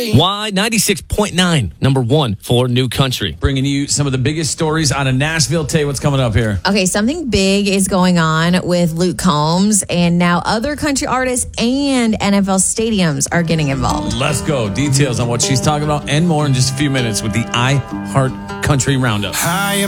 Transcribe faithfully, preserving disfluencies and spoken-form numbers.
Y ninety-six point nine, number one for New Country. Bringing you some of the biggest stories out of Nashville. Tay, what's coming up here? Okay, something big is going on with Luke Combs, and now other country artists and N F L stadiums are getting involved. Let's go. Details on what she's talking about and more in just a few minutes with the iHeart Country Roundup. I am